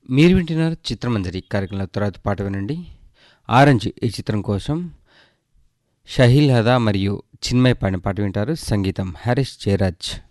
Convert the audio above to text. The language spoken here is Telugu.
మీరు వింటున్నారు చిత్రమంజరి కార్యక్రమంలో తర్వాత పాట వినండి. ఆరెంజ్ ఈ చిత్రం కోసం షహీల్ హదా మరియు చిన్మయ్ పాడిన పాట వింటారు. సంగీతం హారిస్ జయరాజ్.